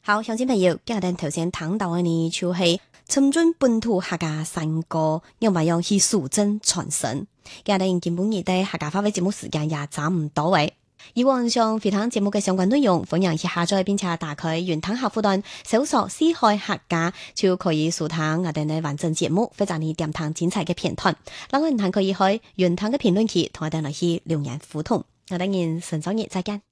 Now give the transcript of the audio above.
好，鄉親朋友，今日我哋頭先聽到嘅呢，就係深圳本土客家山歌，用埋用去數證傳承。今日我哋基本日嘅客家話嘅節目時間也差唔多位。以往上回聽節目嘅相關內容，歡迎去下載並且打開原聽客戶端，搜索四海客家就可以收聽我哋嘅完整節目，或者你點聽精彩嘅片段。另外，你可以去原聽嘅評論區同我哋嚟去留言互動。我哋人神週日再見。